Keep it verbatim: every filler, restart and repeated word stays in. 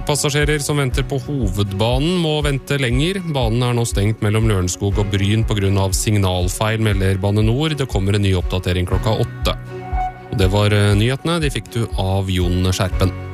Togpassasjerer som venter på hovedbanen må vente lenger. Banen er nå stengt mellom Lørenskog og Bryn på grunn av signalfeil, melder Bane Nor. Det kommer en ny oppdatering klokka åtte. Og det var nyhetene, de fikk du av Jon Skjerpen.